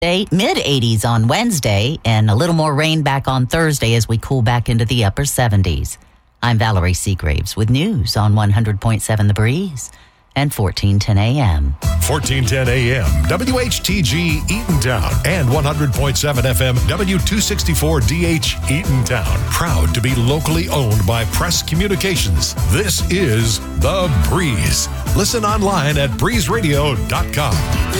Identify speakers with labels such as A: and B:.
A: Mid-80s on Wednesday, and a little more rain back on Thursday as we cool back into the upper 70s. I'm Valerie Seagraves with news on 100.7 The Breeze and 1410 AM.
B: 1410 AM, WHTG Eatontown, and 100.7 FM, W264DH Eatontown. Proud to be locally owned by Press Communications. This is The Breeze. Listen online at breezeradio.com.